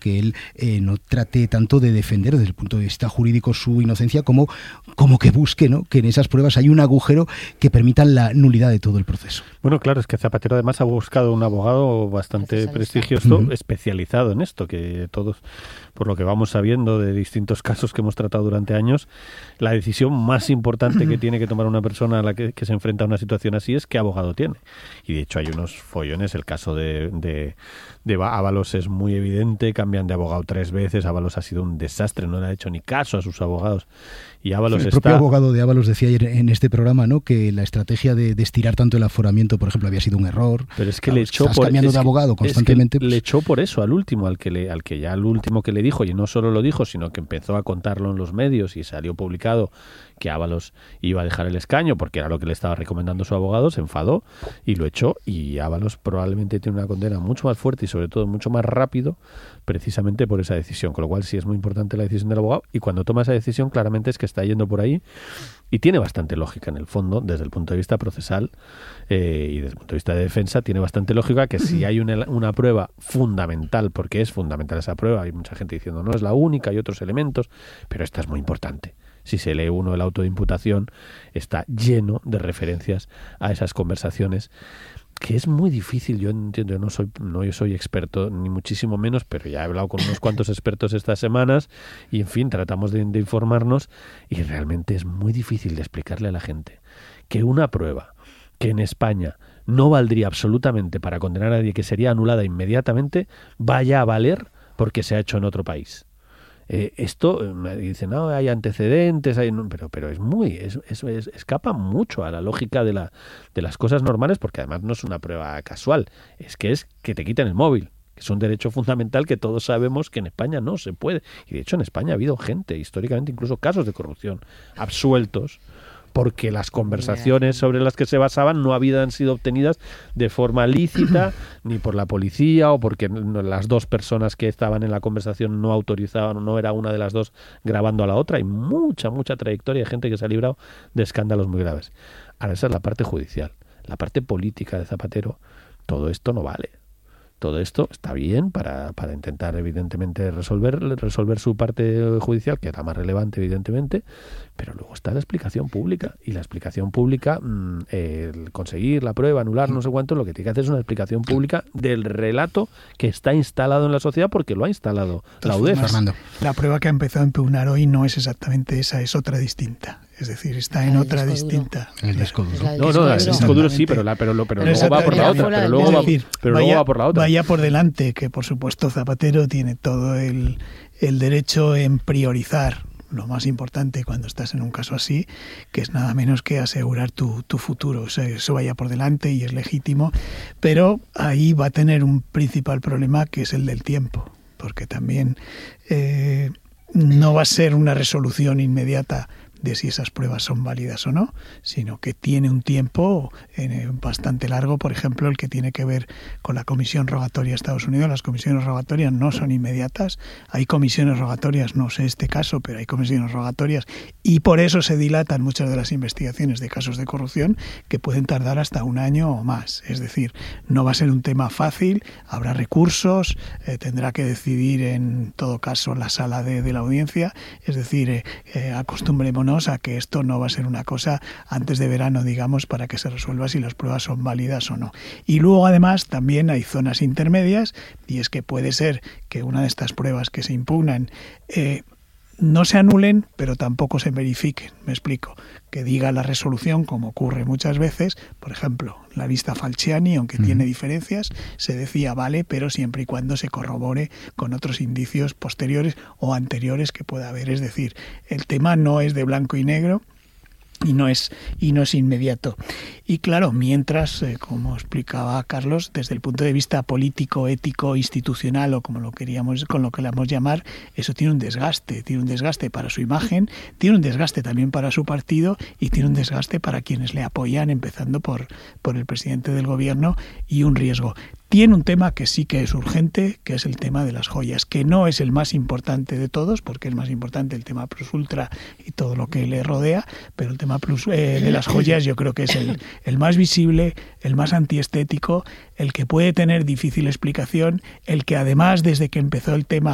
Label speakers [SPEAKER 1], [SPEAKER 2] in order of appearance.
[SPEAKER 1] que él no trate tanto de defender desde el punto de vista jurídico su inocencia como que busque, ¿no?, que en esas pruebas hay un agujero que permita la nulidad de todo el proceso.
[SPEAKER 2] Bueno, claro, es que Zapatero además ha buscado un abogado bastante prestigioso, especializado en esto, que todos, por lo que vamos sabiendo de distintos casos que hemos tratado durante años, la decisión más importante que tiene que tomar una persona a la que se enfrenta a una situación así es qué abogado tiene. Y de hecho hay unos follones, el caso de Ábalos es muy evidente, cambian de abogado 3 veces, Ábalos ha sido un desastre, no le ha hecho ni caso a sus abogados. Y Ábalos
[SPEAKER 1] el propio abogado de Ábalos decía ayer en este programa, ¿no?, que la estrategia de estirar tanto el aforamiento, por ejemplo, había sido un error.
[SPEAKER 2] Pero es que le echó
[SPEAKER 1] cambiando de abogado constantemente.
[SPEAKER 2] Le echó por eso al último, al que le dijo, y no solo lo dijo, sino que empezó a contarlo en los medios y salió publicado que Ábalos iba a dejar el escaño porque era lo que le estaba recomendando su abogado, se enfadó y lo echó, y Ábalos probablemente tiene una condena mucho más fuerte y sobre todo mucho más rápido precisamente por esa decisión, con lo cual sí es muy importante la decisión del abogado, y cuando toma esa decisión claramente es que está yendo por ahí y tiene bastante lógica en el fondo desde el punto de vista procesal y desde el punto de vista de defensa tiene bastante lógica que si hay una prueba fundamental, porque es fundamental esa prueba, hay mucha gente diciendo no es la única, hay otros elementos, pero esta es muy importante. Si se lee uno el auto de imputación, está lleno de referencias a esas conversaciones, que es muy difícil. Yo entiendo, yo soy experto, ni muchísimo menos, pero ya he hablado con unos cuantos expertos estas semanas y, en fin, tratamos de informarnos, y realmente es muy difícil de explicarle a la gente que una prueba que en España no valdría absolutamente para condenar a nadie, que sería anulada inmediatamente, vaya a valer porque se ha hecho en otro país. Esto dicen, no, hay antecedentes, pero eso escapa mucho a la lógica de las cosas normales, porque además no es una prueba casual, es que te quiten el móvil, que es un derecho fundamental que todos sabemos que en España no se puede, y de hecho en España ha habido gente, históricamente incluso casos de corrupción absueltos, porque las conversaciones sobre las que se basaban no habían sido obtenidas de forma lícita, ni por la policía, o porque las dos personas que estaban en la conversación no autorizaban, no era una de las dos grabando a la otra. Hay mucha trayectoria de gente que se ha librado de escándalos muy graves. Ahora, esa es la parte judicial. La parte política de Zapatero, todo esto no vale. Todo esto está bien para intentar, evidentemente, resolver su parte judicial, que es la más relevante, evidentemente, pero luego está la explicación pública. Y la explicación pública, el conseguir la prueba, anular, no sé cuánto, lo que tiene que hacer es una explicación pública del relato que está instalado en la sociedad, porque lo ha instalado la UDEF.
[SPEAKER 3] Fernando. La prueba que ha empezado a impugnar hoy no es exactamente esa, es otra distinta. Es decir, está en otra distinta.
[SPEAKER 1] El disco duro.
[SPEAKER 2] El disco duro sí, pero luego va por la otra. Pero luego va por la otra.
[SPEAKER 3] Vaya por delante, que por supuesto Zapatero tiene todo el derecho en priorizar lo más importante cuando estás en un caso así, que es nada menos que asegurar tu futuro. O sea, eso vaya por delante y es legítimo, pero ahí va a tener un principal problema, que es el del tiempo, porque también no va a ser una resolución inmediata de si esas pruebas son válidas o no, sino que tiene un tiempo bastante largo, por ejemplo, el que tiene que ver con la comisión rogatoria de Estados Unidos. Las comisiones rogatorias no son inmediatas, hay comisiones rogatorias, no sé este caso, pero hay comisiones rogatorias, y por eso se dilatan muchas de las investigaciones de casos de corrupción, que pueden tardar hasta 1 año o más. Es decir, no va a ser un tema fácil, habrá recursos, tendrá que decidir en todo caso la sala de la audiencia, es decir, acostumbrémonos a que esto no va a ser una cosa antes de verano, digamos, para que se resuelva si las pruebas son válidas o no. Y luego, además, también hay zonas intermedias, y es que puede ser que una de estas pruebas que se impugnan no se anulen, pero tampoco se verifiquen. Me explico. Que diga la resolución, como ocurre muchas veces, por ejemplo, la vista Falciani, aunque tiene diferencias, se decía vale, pero siempre y cuando se corrobore con otros indicios posteriores o anteriores que pueda haber. Es decir, el tema no es de blanco y negro, y no es inmediato. Y claro, mientras, como explicaba Carlos, desde el punto de vista político, ético, institucional, o como lo queramos llamar, eso tiene un desgaste para su imagen, tiene un desgaste también para su partido, y tiene un desgaste para quienes le apoyan, empezando por el presidente del gobierno, y un riesgo. Tiene un tema que sí que es urgente, que es el tema de las joyas, que no es el más importante de todos, porque es más importante el tema Plus Ultra y todo lo que le rodea, pero el tema de las joyas yo creo que es el más visible, el más antiestético, el que puede tener difícil explicación, el que además desde que empezó el tema